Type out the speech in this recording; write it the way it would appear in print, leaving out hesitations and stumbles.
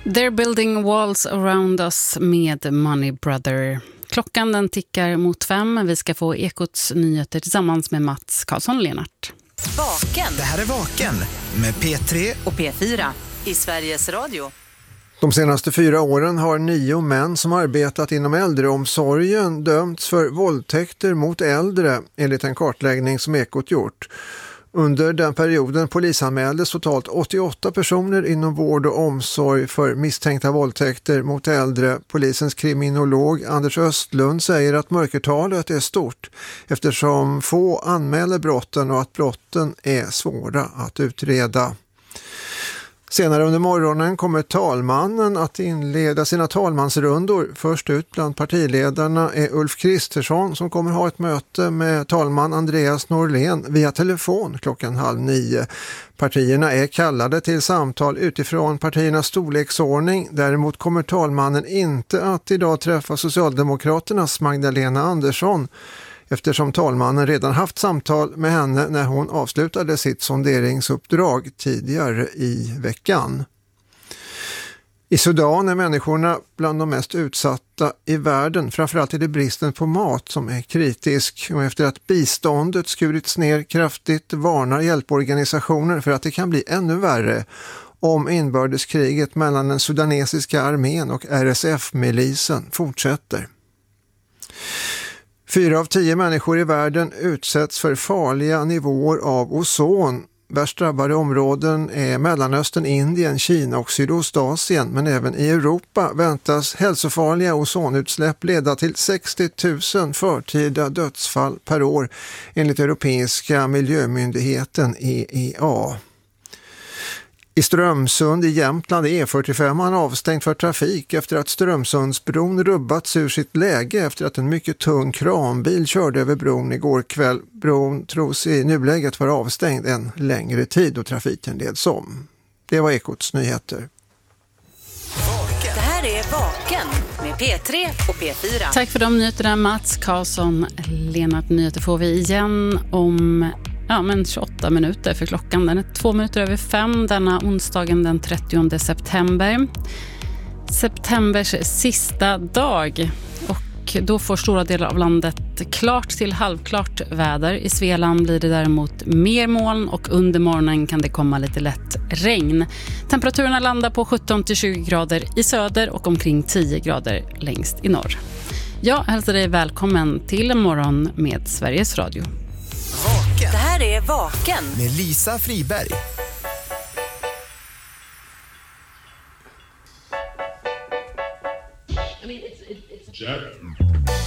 They're building walls around us med Money Brother. Klockan den tickar mot 5. Vi ska få Ekots nyheter tillsammans med Mats Karlsson-Lenart. Vaken. Det här är Vaken med P3 och P4 i Sveriges Radio. De senaste 4 åren har 9 män som arbetat inom äldreomsorgen dömts för våldtäkter mot äldre enligt en kartläggning som Ekot gjort. Under den perioden polisanmäldes totalt 88 personer inom vård och omsorg för misstänkta våldtäkter mot äldre. Polisens kriminolog Anders Östlund säger att mörkertalet är stort eftersom få anmäler brotten och att brotten är svåra att utreda. Senare under morgonen kommer talmannen att inleda sina talmansrundor. Först ut bland partiledarna är Ulf Kristersson som kommer ha ett möte med talman Andreas Norlén via telefon klockan 8:30. Partierna är kallade till samtal utifrån partiernas storleksordning. Däremot kommer talmannen inte att idag träffa Socialdemokraternas Magdalena Andersson eftersom talmannen redan haft samtal med henne när hon avslutade sitt sonderingsuppdrag tidigare i veckan. I Sudan är människorna bland de mest utsatta i världen. Framförallt är det bristen på mat som är kritisk. Och efter att biståndet skurits ner kraftigt varnar hjälporganisationer för att det kan bli ännu värre om inbördeskriget mellan den sudanesiska armén och RSF-milisen fortsätter. 4 av 10 människor i världen utsätts för farliga nivåer av ozon. Värst drabbade områden är Mellanöstern, Indien, Kina och Sydostasien. Men även i Europa väntas hälsofarliga ozonutsläpp leda till 60 000 förtida dödsfall per år enligt Europeiska miljömyndigheten EEA. I Strömsund i Jämtland är E45 avstängt för trafik efter att Strömsundsbron rubbats ur sitt läge efter att en mycket tung kranbil körde över bron igår kväll. Bron tros i nuläget vara avstängd en längre tid och trafiken leds om. Det var Ekots nyheter. Det här är Vaken med P3 och P4. Tack för de nyheterna, Mats Karlsson-Lenart. Nyheter får vi igen om 28 minuter, för klockan den är 2 minuter över 5 denna onsdagen den 30 september. Septembers sista dag, och då får stora delar av landet klart till halvklart väder. I Svealand blir det däremot mer moln och under morgonen kan det komma lite lätt regn. Temperaturerna landar på 17-20 grader i söder och omkring 10 grader längst i norr. Jag hälsar dig välkommen till en morgon med Sveriges Radio. Vaken. Det här är Vaken med Lisa Friberg. I mean, it's